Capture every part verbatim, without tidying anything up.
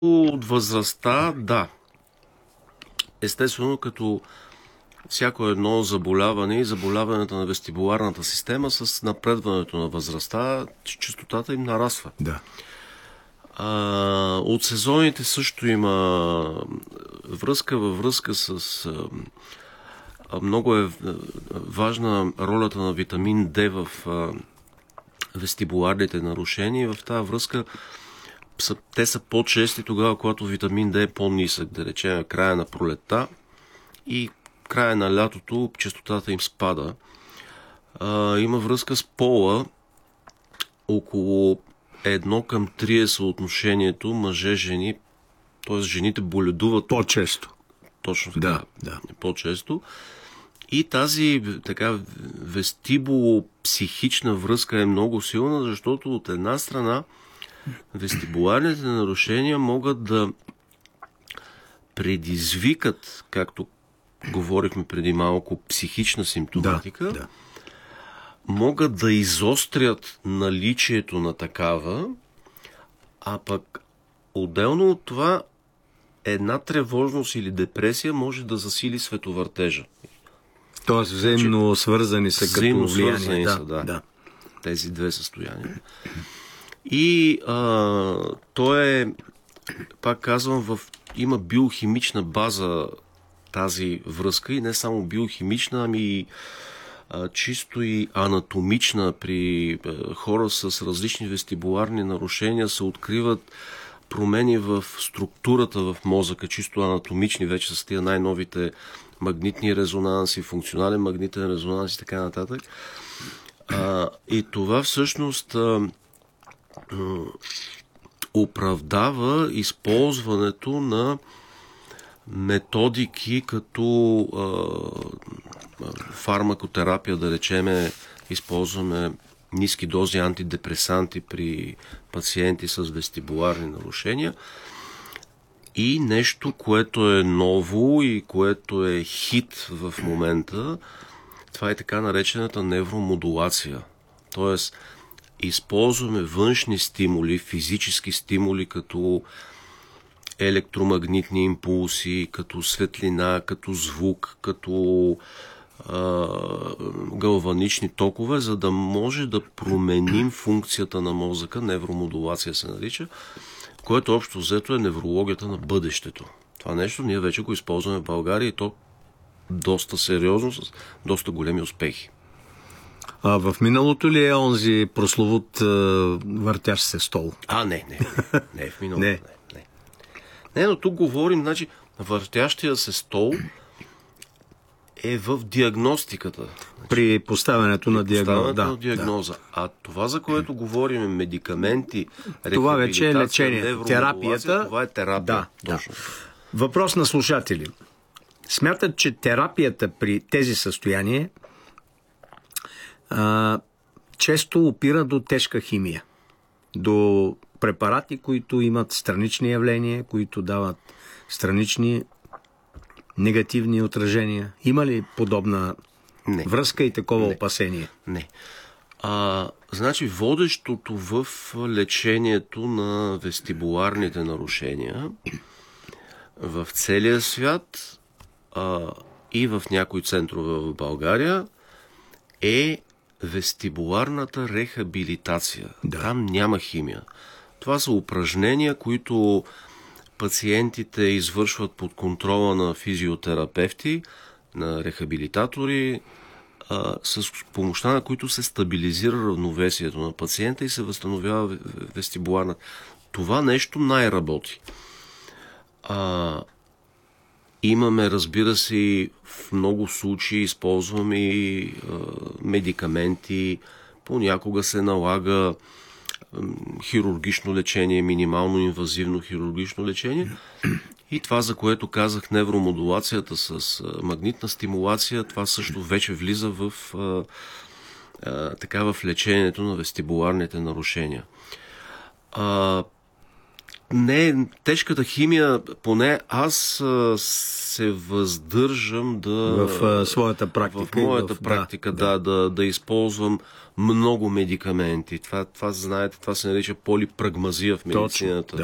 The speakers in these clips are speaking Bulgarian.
От възрастта, да. Естествено, като всяко едно заболяване и заболяването на вестибуларната система, с напредването на възрастта, честотата им нараства. Да. А, от сезоните също има връзка във връзка с... А, много е важна ролята на витамин Д в а, вестибуларните нарушения. В тази връзка са, те са по-чести тогава, когато витамин Д е по-нисък, да речем края на пролетта и края на лятото честотата им спада. А, има връзка с пола. Около едно към три е съотношението мъже-жени, т.е. жените боледуват по-често. Точно така. Да, да. По-често. И тази така вестибуло-психична връзка е много силна, защото от една страна вестибуларните нарушения могат да предизвикат, както говорихме преди малко, психична симптоматика, Да, да. могат да изострят наличието на такава, а пък отделно от това една тревожност или депресия може да засили световъртежа. Тоест взаимно свързани са като влияние. Да, са, да. да. Тези две състояния. И а, то е, пак казвам, в, има биохимична база тази връзка и не само биохимична, ами а, чисто и анатомична. При а, хора с различни вестибуларни нарушения се откриват промени в структурата в мозъка, чисто анатомични, вече с тия най-новите магнитни резонанси, функционален магнитен резонанс и така нататък. А, и това всъщност а, оправдава използването на методики като а, фармакотерапия, да речеме, използваме ниски дози антидепресанти при пациенти с вестибуларни нарушения. И нещо, което е ново и което е хит в момента, това е така наречената невромодулация. Тоест, използваме външни стимули, физически стимули, като електромагнитни импулси, като светлина, като звук, като а, галванични токове, за да може да променим функцията на мозъка, невромодулация се нарича, което общо взето е неврологията на бъдещето. Това нещо ние вече го използваме в България и то доста сериозно, с доста големи успехи. А в миналото ли е онзи прословут а, въртящ се стол? А, не, не. Не, не е в миналото. не. Не, не. Не, но тук говорим, значи, въртящия се стол е в диагностиката. При поставянето на диагноза. Да, на диагноза. Да. А това, за което говорим, медикаменти, това вече е лечение. Терапията. Това е терапия. Да, точно. Да. Въпрос на слушатели. Смятат, че терапията при тези състояния а, често опира до тежка химия. До препарати, които имат странични явления, които дават странични негативни отражения. Има ли подобна не. връзка и такова не. опасение? Не. А, значи, водещото в лечението на вестибуларните нарушения в целия свят а, и в някои центрове в България е вестибуларната рехабилитация. Да. Там няма химия. Това са упражнения, които пациентите извършват под контрола на физиотерапевти, на рехабилитатори, а, с помощта на които се стабилизира равновесието на пациента и се възстановява вестибуларна. Това нещо най-работи. А, имаме, разбира се, в много случаи използваме и а, медикаменти, понякога се налага хирургично лечение, минимално инвазивно хирургично лечение. И това, за което казах, невромодулацията с магнитна стимулация, това също вече влиза в, а, а, така, в лечението на вестибуларните нарушения. А, не, тежката химия, поне аз а, се въздържам да... В а, своята практика. В моята в, практика, да, да, да, да използвам много медикаменти. Това, това, знаете, това се нарича полипрагмазия в медицината. Точно, да.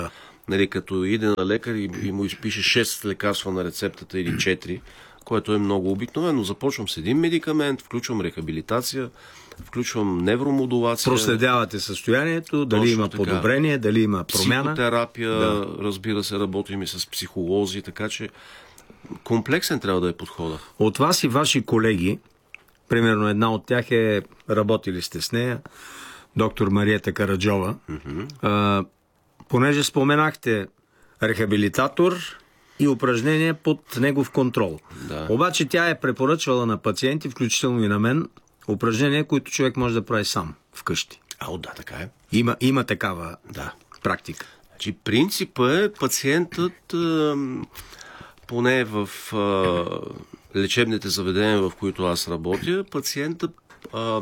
Нали, като иде на лекар и, и му изпише шест лекарства на рецептата или четири, което е много обикновено. Започвам с един медикамент, включвам рехабилитация, включвам невромодулация. Проследявате състоянието, дали Точно има така. подобрение, дали има промяна. Психотерапия, Да. разбира се, работим и с психолози, така че комплексен трябва да е подхода. От вас и ваши колеги, примерно една от тях е, работили сте с нея, доктор Мариета Караджова, mm-hmm. а, понеже споменахте рехабилитатор и упражнения под негов контрол. Да. Обаче тя е препоръчвала на пациенти, включително и на мен, упражнения, които човек може да прави сам вкъщи. А, о, да, така е. Има, има такава Да. практика. Значи, принципът е пациентът, а, поне в а, лечебните заведения, в които аз работя, пациентът а,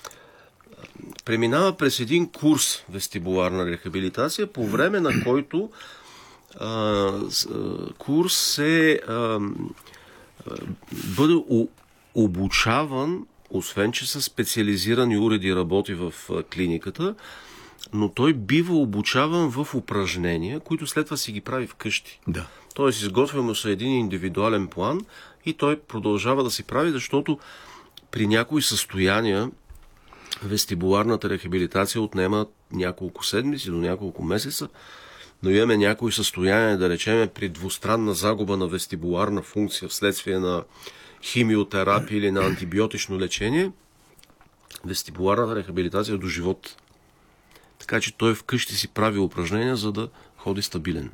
преминава през един курс вестибуларна рехабилитация, по време на който а, с, а, курс се а, а, бъде у, обучаван, освен че са специализирани уреди работи в а, клиниката, но той бива обучаван в упражнения, които след това си ги прави вкъщи. Да. Тоест изготвя му се един индивидуален план и той продължава да си прави, защото при някои състояния вестибуларната рехабилитация отнема няколко седмици до няколко месеца, но имаме някои състояния, да речеме, при двустранна загуба на вестибуларна функция вследствие на химиотерапия или на антибиотично лечение, вестибуларната рехабилитация е до живот. Така че той вкъщи си прави упражнения, за да ходи стабилен.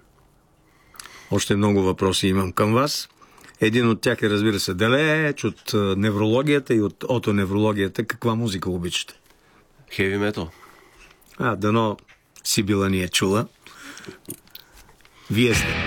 Още много въпроси имам към вас. Един от тях е, разбира се, далеч от неврологията и от отоневрологията. Каква музика обичате? Хеви метал. А, дано Сибила ни е чула. Вие сте.